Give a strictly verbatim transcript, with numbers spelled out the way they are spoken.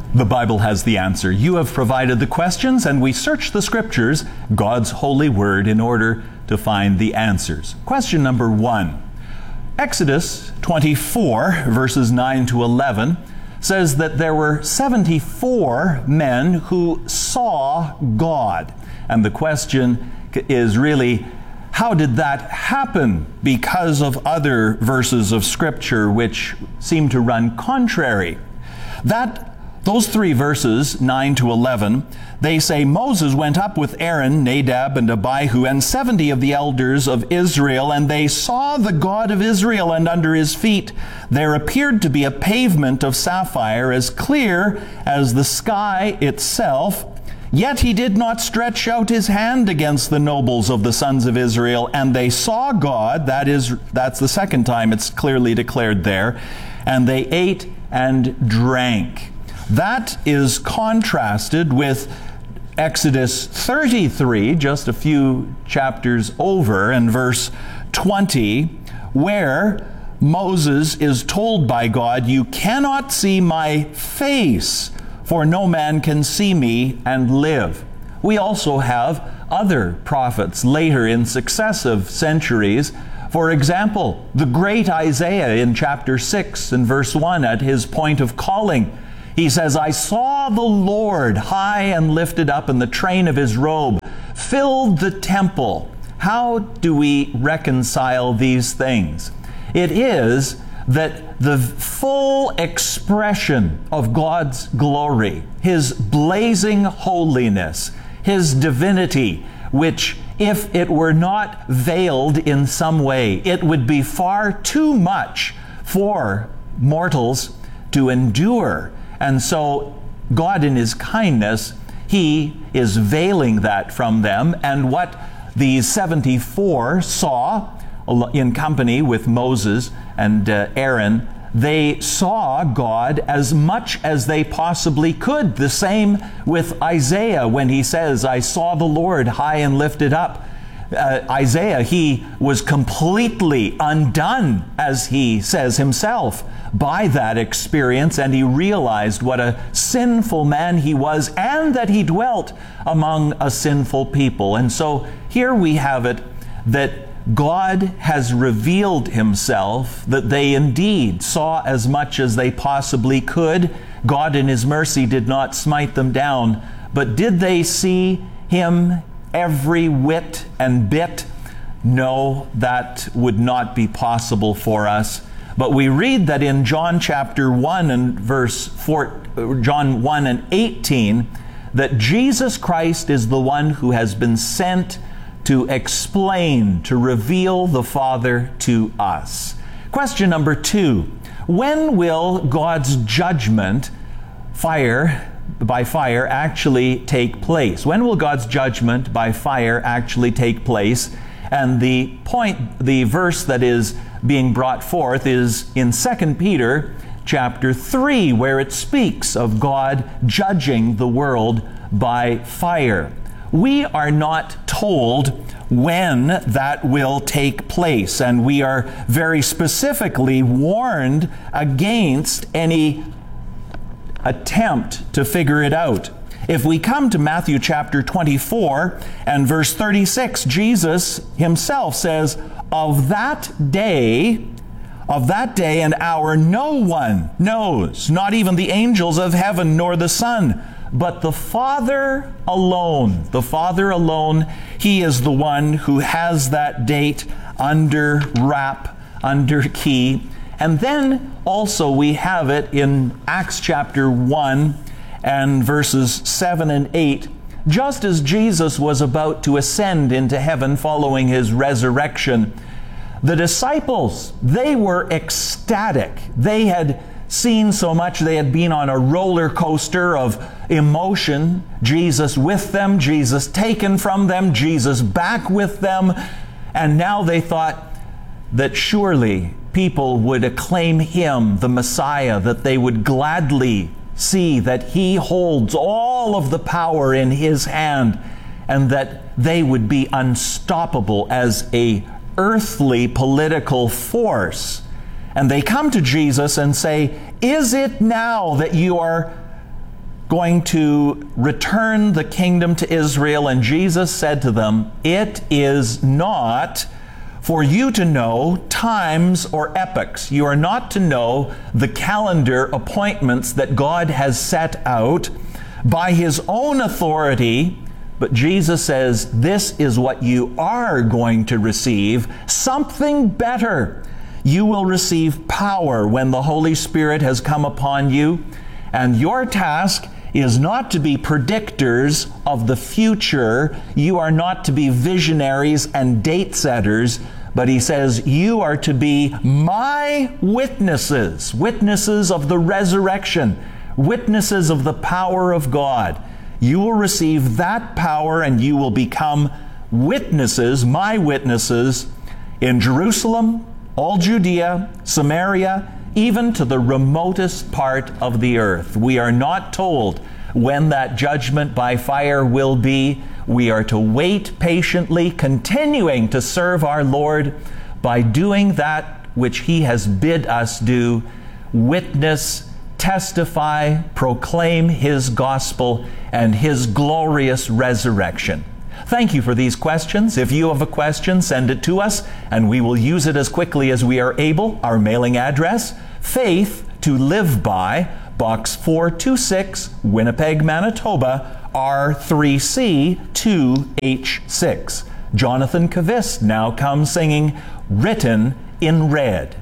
The Bible has the answer. You have provided the questions, and we search the Scriptures, God's holy word, in order to find the answers. Question number one. Exodus twenty-four, verses nine to eleven, says that there were seventy-four men who saw God. And the question is really, how did that happen? Because of other verses of Scripture which seem to run contrary. That Those three verses, nine to eleven, they say, Moses went up with Aaron, Nadab, and Abihu, and seventy of the elders of Israel, and they saw the God of Israel, and under his feet there appeared to be a pavement of sapphire, as clear as the sky itself. Yet he did not stretch out his hand against the nobles of the sons of Israel, and they saw God. That is, that's the second time it's clearly declared there. And they ate and drank. That is contrasted with Exodus thirty-three, just a few chapters over, in verse twenty, where Moses is told by God, "You cannot see my face, for no man can see me and live." We also have other prophets later in successive centuries. For example, the great Isaiah in chapter six and verse one, at his point of calling, he says, "I saw the Lord high and lifted up, and the train of his robe filled the temple." How do we reconcile these things? It is that the full expression of God's glory, His blazing holiness, His divinity, which if it were not veiled in some way, it would be far too much for mortals to endure. And so God, in His kindness, He is veiling that from them. And what these seventy-four saw in company with Moses and uh, Aaron, they saw God as much as they possibly could. The same with Isaiah when he says, "I saw the Lord high and lifted up." Uh, Isaiah, he was completely undone, as he says himself, by that experience, and he realized what a sinful man he was, and that he dwelt among a sinful people. And so here we have it, that God has revealed Himself, that they indeed saw as much as they possibly could. God in His mercy did not smite them down, but did they see Him every whit and bit? No, that would not be possible for us. But we read that in John chapter one and verse four, John one and eighteen, that Jesus Christ is the one who has been sent to explain, to reveal the Father to us. Question number two: when will God's judgment, fire by fire, actually take place? When will God's judgment by fire actually take place? And the point, the verse that is being brought forth is in Second Peter chapter three, where it speaks of God judging the world by fire. We are not told when that will take place, and we are very specifically warned against any attempt to figure it out. If we come to Matthew chapter twenty-four and verse thirty-six, Jesus Himself says, of that day, of that day and hour no one knows, not even the angels of heaven nor the Son, but the Father alone. The Father alone, He is the one who has that date under wrap, under key. And then also we have it in Acts chapter one and verses seven and eight. Just as Jesus was about to ascend into heaven following His resurrection, the disciples, they were ecstatic. They had seen so much. They had been on a roller coaster of emotion. Jesus with them, Jesus taken from them, Jesus back with them. And now they thought that surely people would acclaim Him, the Messiah, that they would gladly see that He holds all of the power in His hand, and that they would be unstoppable as a earthly political force. And they come to Jesus and say, "Is it now that you are going to return the kingdom to Israel, and Jesus said to them, "It is not for you to know times or epochs." You are not to know the calendar appointments that God has set out by His own authority. But Jesus says, this is what you are going to receive, something better. You will receive power when the Holy Spirit has come upon you, and your task is not to be predictors of the future. You are not to be visionaries and date setters, but He says you are to be my witnesses, witnesses of the resurrection, witnesses of the power of God. You will receive that power, and you will become witnesses, my witnesses, in Jerusalem, all Judea, Samaria, even to the remotest part of the earth. We are not told when that judgment by fire will be. We are to wait patiently, continuing to serve our Lord by doing that which He has bid us do: witness, testify, proclaim His gospel and His glorious resurrection. Thank you for these questions. If you have a question, send it to us, and we will use it as quickly as we are able. Our mailing address, Faith to Live By, Box four two six, Winnipeg, Manitoba, R three C two H six. Jonathan Kavist now comes singing Written in Red.